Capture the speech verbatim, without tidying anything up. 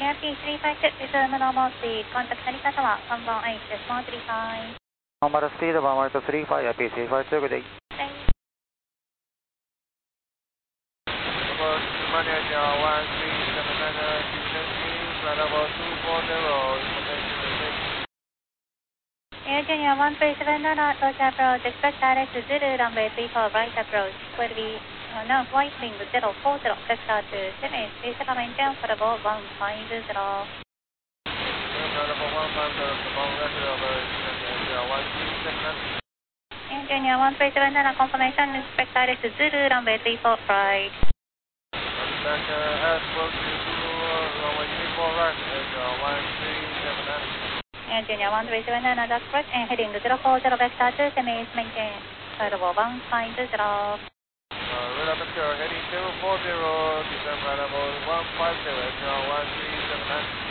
Air P three five two, return normal speed, contact Narita Tower, one one eight, decimal three five. Normal speed, one one eight three five, Air P three five two, good day. Thanks. Manager one three seven nine, Houston, flight level two four zero, information received. Air Junior one three seven nine, approach approach, expect direct to Zulu, runway three four, right approach, will be, uh, no, right wing zero four zero, vector to Sydney, please come in down for level one five zero. Flight level one five zero, Sabang Rapid over, Air one three seven nine. Air Junior one three seven nine, confirmation, expect direct to Zulu, runway three four, right. Center, approach to Zulu, runway three four right, Air one three seven nine. Air Junior one three seven nine, that's correct, and heading to zero four zero, vector to Sydney, maintain, flight level one five zero. Radar picture heading zero four zero, descend flight level one five zero, Air one three seven nine.